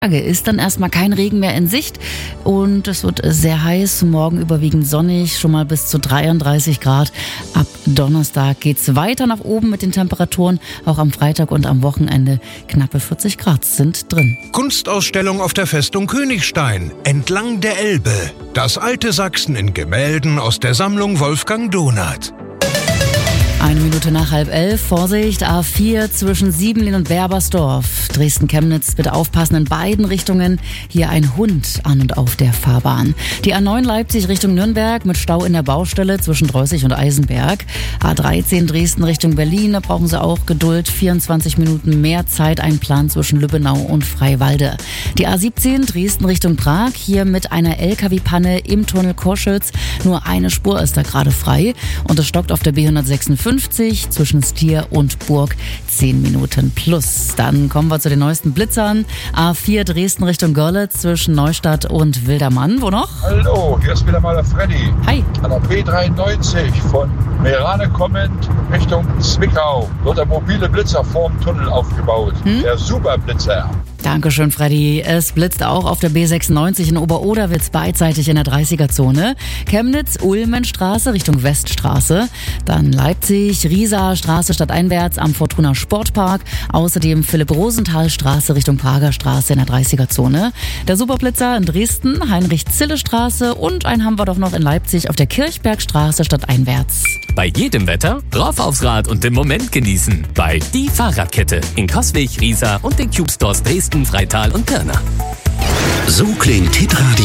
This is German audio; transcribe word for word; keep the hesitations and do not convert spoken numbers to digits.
Ist dann erstmal kein Regen mehr in Sicht und es wird sehr heiß, morgen überwiegend sonnig, schon mal bis zu dreiunddreißig Grad. Ab Donnerstag geht's weiter nach oben mit den Temperaturen, auch am Freitag und am Wochenende knappe vierzig Grad sind drin. Kunstausstellung auf der Festung Königstein, entlang der Elbe. Das alte Sachsen in Gemälden aus der Sammlung Wolfgang Donath. Eine Minute nach halb elf, Vorsicht, A vier zwischen Siebenlin und Berbersdorf. Dresden-Chemnitz, bitte aufpassen in beiden Richtungen. Hier ein Hund an und auf der Fahrbahn. Die A neun Leipzig Richtung Nürnberg mit Stau in der Baustelle zwischen Dreußig und Eisenberg. A dreizehn Dresden Richtung Berlin, da brauchen Sie auch Geduld. vierundzwanzig Minuten mehr Zeit, ein Plan zwischen Lübbenau und Freiwalde. Die A siebzehn Dresden Richtung Prag, hier mit einer L K W-Panne im Tunnel Koschütz. Nur eine Spur ist da gerade frei und es stockt auf der B hundertsechsundfünfzig zwischen Stier und Burg zehn Minuten plus. Dann kommen wir zu den neuesten Blitzern. A vier Dresden Richtung Görlitz zwischen Neustadt und Wildermann. Wo noch? Hallo, hier ist wieder mal der Freddy. Hi. An der B dreiundneunzig von Meerane kommend Richtung Zwickau wird der mobile Blitzer vorm Tunnel aufgebaut. Hm? Der Superblitzer. Dankeschön, Freddy. Es blitzt auch auf der B sechsundneunzig in Oberoderwitz beidseitig in der dreißiger-Zone. Chemnitz-Ulmenstraße Richtung Weststraße. Dann Leipzig, Rieser Straße stadteinwärts am Fortuna Sportpark. Außerdem Philipp-Rosenthal-Straße Richtung Prager Straße in der dreißiger-Zone. Der Superblitzer in Dresden, Heinrich-Zille-Straße und einen haben wir doch noch in Leipzig auf der Kirchbergstraße stadteinwärts. Bei jedem Wetter drauf aufs Rad und den Moment genießen. Bei Die Fahrradkette in Coswig, Riesa und den Cube Stores Dresden, Freital und Pirna. So klingt Hitradio.